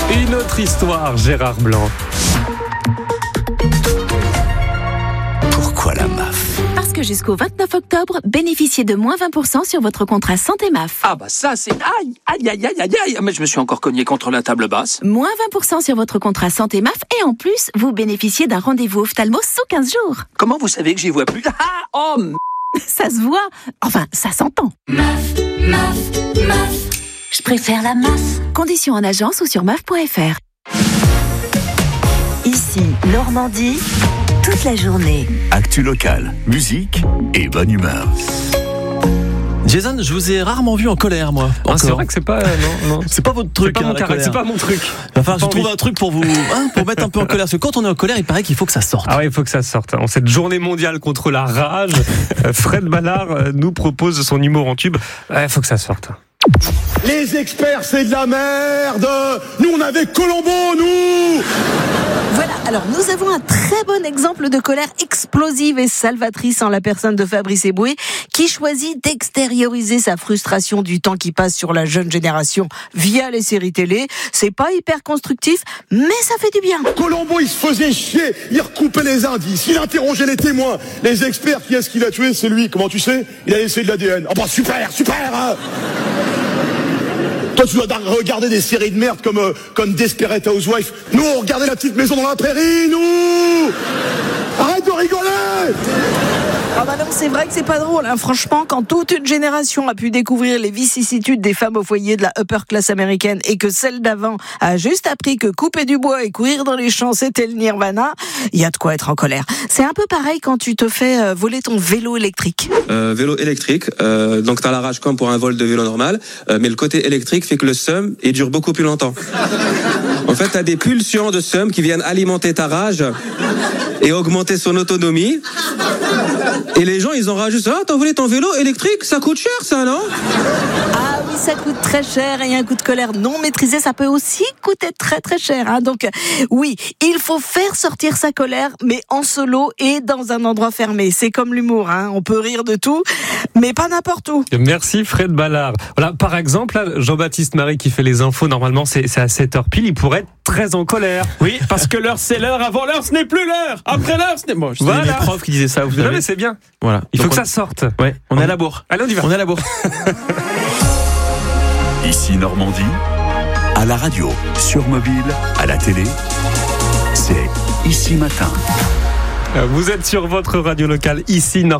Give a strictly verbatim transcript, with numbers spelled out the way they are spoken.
Une autre histoire, Gérard Blanc. Pourquoi la M A F ? Parce que jusqu'au vingt-neuf octobre, bénéficiez de moins vingt pour cent sur votre contrat santé M A F. Ah bah ça c'est... Aïe, aïe, aïe, aïe, aïe, aïe. Mais je me suis encore cogné contre la table basse. Moins vingt pour cent sur votre contrat santé M A F et en plus, vous bénéficiez d'un rendez-vous ophtalmo sous quinze jours. Comment vous savez que j'y vois plus? Ah, oh, m- Ça se voit. Enfin, ça s'entend. M A F, M A F, M A F. Je préfère la M A F. Conditions en agence ou sur M A F point F R. Ici, Normandie, toute la journée. Actu locale, musique et bonne humeur. Jason, je vous ai rarement vu en colère, moi. Ah, c'est Encore. vrai que c'est pas... Non, non. C'est pas votre truc. C'est pas hein, mon la caractère, colère. c'est pas mon truc. Il va falloir que je Pas trouve envie. un truc pour vous, hein, pour mettre un peu en colère. Parce que quand on est en colère, il paraît qu'il faut que ça sorte. Ah ouais, il faut que ça sorte. En cette journée mondiale contre la rage, euh, Fred Ballard euh, nous propose son humour en tube. Il faut que ça sorte. Les experts, c'est de la merde. Nous, on avait Colombo, nous. Voilà, alors nous avons un très bon exemple de colère explosive et salvatrice en la personne de Fabrice Eboué, qui choisit d'extérioriser sa frustration du temps qui passe sur la jeune génération via les séries télé. C'est pas hyper constructif, mais ça fait du bien. Colombo, il se faisait chier. Il recoupait les indices. Il interrogeait les témoins. Les experts, qui est-ce qu'il a tué? C'est lui. Comment tu sais? Il a laissé de l'A D N. Ah bah super, super hein. Toi, tu dois regarder des séries de merde comme, euh, comme Desperate Housewives. Nous, on regardait La Petite Maison dans la Prairie, nous. Arrête de rigoler. Ah bah non, c'est vrai que c'est pas drôle, hein. Franchement, quand toute une génération a pu découvrir les vicissitudes des femmes au foyer de la upper class américaine et que celle d'avant a juste appris que couper du bois et courir dans les champs c'était le nirvana, il y a de quoi être en colère. C'est un peu pareil quand tu te fais euh, voler ton vélo électrique. Euh, vélo électrique, euh, donc t'as la rage comme pour un vol de vélo normal, euh, mais le côté électrique fait que le seum il dure beaucoup plus longtemps. En fait, t'as des pulsions de seum qui viennent alimenter ta rage et augmenter son autonomie. Et les gens, ils en rajoutent. Ah, t'as volé ton vélo électrique? Ça coûte cher, ça, non? Ah oui, ça coûte très cher et un coup de colère non maîtrisé, ça peut aussi coûter très très cher. Hein. Donc oui, il faut faire sortir sa colère, mais en solo et dans un endroit fermé. C'est comme l'humour, hein. On peut rire de tout, mais pas n'importe où. Merci Fred Ballard. Voilà, par exemple, là, Jean-Baptiste Marie qui fait les infos, normalement c'est, c'est à sept heures pile, il pourrait être très en colère. Oui, parce que l'heure c'est l'heure, avant l'heure ce n'est plus l'heure, après l'heure ce n'est... Bon, Voilà. voilà. Les profs qui disaient ça, vous Non savez. mais c'est bien. Voilà. Il Donc faut que on... ça sorte. Ouais, on, on est à la bourre. Allez, on y va. On est à la bourre. Ici Normandie, à la radio, sur mobile, à la télé, c'est Ici Matin. Vous êtes sur votre radio locale, ici Normandie.